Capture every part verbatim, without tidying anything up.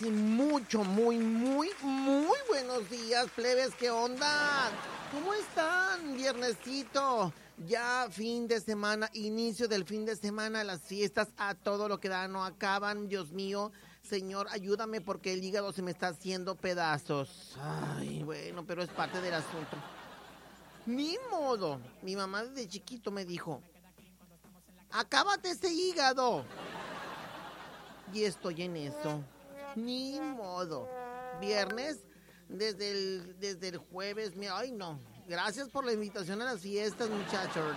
sí, mucho, muy, muy, muy buenos días, plebes, ¿qué onda? ¿Cómo están? Viernesito, ya fin de semana, inicio del fin de semana, las fiestas a todo lo que da, no acaban, Dios mío. Señor, ayúdame porque el hígado se me está haciendo pedazos. Ay, bueno, pero es parte del asunto. Ni modo, mi mamá desde chiquito me dijo, acábate ese hígado. Y estoy en eso. Ni modo. Viernes, desde el, desde el jueves, me, ay no. Gracias por la invitación a las fiestas, muchachos.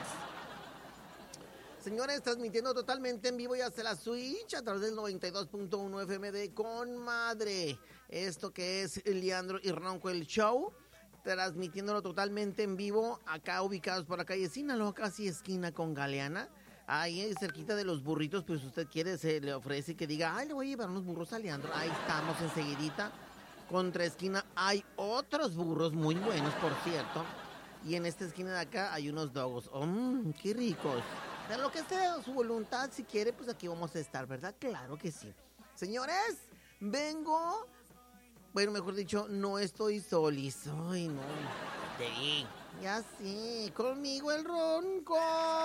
Señores, transmitiendo totalmente en vivo y hasta la Switch a través del noventa y dos punto uno F M de Con Madre. Esto que es Leandro y Ronco el Show. Transmitiéndolo totalmente en vivo, acá ubicados por la calle Sinaloa, casi esquina con Galeana. Ahí cerquita de los burritos, pues usted quiere, se le ofrece que diga, ay, le voy a llevar unos burros a Leandro. Ahí estamos enseguidita. Contra esquina hay otros burros muy buenos, por cierto. Y en esta esquina de acá hay unos dogos. ¡Mmm, qué ricos! De lo que sea su voluntad, si quiere, pues aquí vamos a estar, ¿verdad? Claro que sí. Señores, vengo... Bueno, mejor dicho, no estoy solis. Ay, no. Te vi. Ya sí, conmigo el Ronco.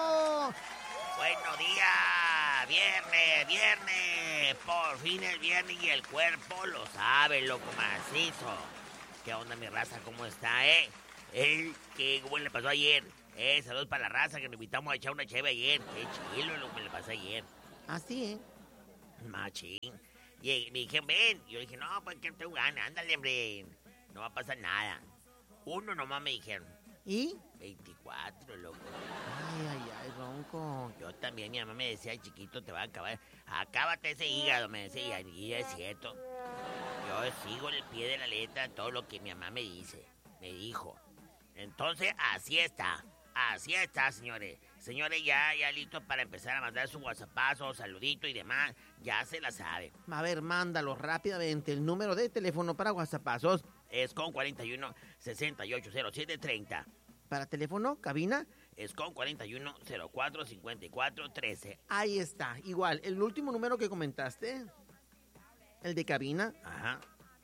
Buenos días, viernes, viernes. Por fin el viernes y el cuerpo lo sabe, loco macizo. ¿Qué onda, mi raza? ¿Cómo está, eh? ¿Eh? ¿Qué, ¿Cómo le pasó ayer? Eh, saludos para la raza que nos invitamos a echar una cheve ayer. Qué chilo lo que le pasó ayer. Así, ¿eh? Machín. Y me dijeron, ven. Y yo dije, no, pues que tengo ganas, ándale, hombre. No va a pasar nada. Uno nomás me dijeron. ¿Y? veinticuatro, loco. Ay, ay, ay, Ronco. Yo también, mi mamá me decía, chiquito, te va a acabar. Acábate ese hígado, me decía, y es cierto. Yo sigo el pie de la letra todo lo que mi mamá me dice, me dijo. Entonces, así está, así está, señores. Señores, ya, ya listos para empezar a mandar su whatsappazo, saludito y demás. Ya se la sabe. A ver, mándalo rápidamente. El número de teléfono para whatsappazos es con cuarenta y uno, sesenta y ocho, cero siete, treinta. Para teléfono, cabina, es con cuarenta y uno, cero cuatro, cincuenta y cuatro, trece. Ahí está, igual, el último número que comentaste, el de cabina, ajá,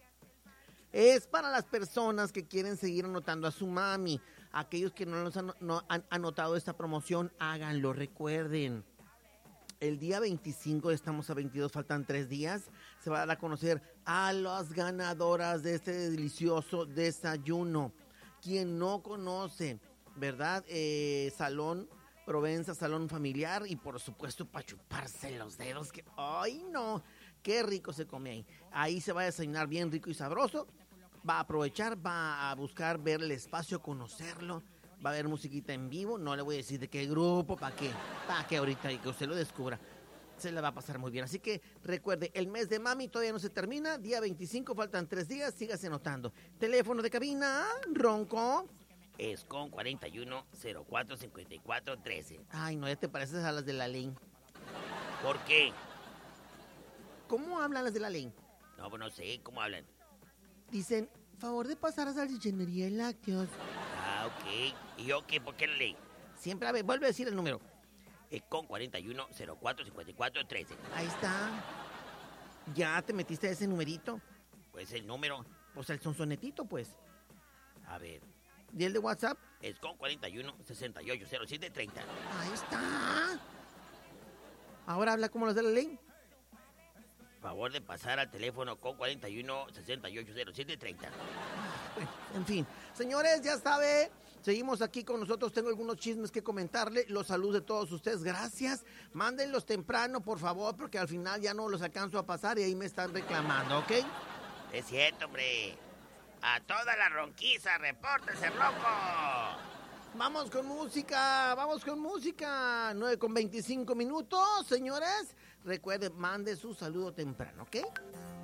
es para las personas que quieren seguir anotando a su mami. Aquellos que no, los han, no han anotado esta promoción, háganlo, recuerden. El día veinticinco, estamos a veintidós, faltan tres días, se va a dar a conocer a las ganadoras de este delicioso desayuno. Quien no conoce, ¿verdad? Eh, Salón Provenza, Salón Familiar y por supuesto para chuparse los dedos. Que, ¡ay, no! ¡Qué rico se come ahí! Ahí se va a desayunar bien rico y sabroso. Va a aprovechar, va a buscar ver el espacio, conocerlo. Va a haber musiquita en vivo. No le voy a decir de qué grupo, para qué. Para que ahorita y que usted lo descubra. Se la va a pasar muy bien. Así que recuerde, el mes de mami todavía no se termina. Día veinticinco, faltan tres días. Sígase anotando. Teléfono de cabina, Ronco. Es con cuarenta y uno, cero cuatro, cincuenta y cuatro, trece. Ay, no, ya te pareces a las de la ley. ¿Por qué? ¿Cómo hablan las de la ley? No, pues no sé, ¿cómo hablan? Dicen, favor de pasar a salchichería y lácteos. Ah, ok. ¿Y yo qué? ¿Por qué la ley? Siempre, a ver, vuelve a decir el número. Es con cuarenta y uno, cero cuatro, cincuenta y cuatro, trece. Ahí está. ¿Ya te metiste a ese numerito? Pues el número. Pues el sonsonetito, pues. A ver. ¿Y el de WhatsApp? Es con cuarenta y uno, sesenta y ocho, cero siete, treinta. Ahí está. Ahora habla como los de la ley. Favor de pasar al teléfono con cuarenta y uno, sesenta y ocho, cero siete, treinta. Bueno, en fin. Señores, ya sabe, seguimos aquí con nosotros. Tengo algunos chismes que comentarle. Los saludos de todos ustedes. Gracias. Mándenlos temprano, por favor, porque al final ya no los alcanzo a pasar y ahí me están reclamando, ¿ok? Es cierto, hombre. A toda la ronquiza, repórtese, loco. Vamos con música, vamos con música. nueve con veinticinco minutos, señores. Recuerden, mande su saludo temprano, ¿ok?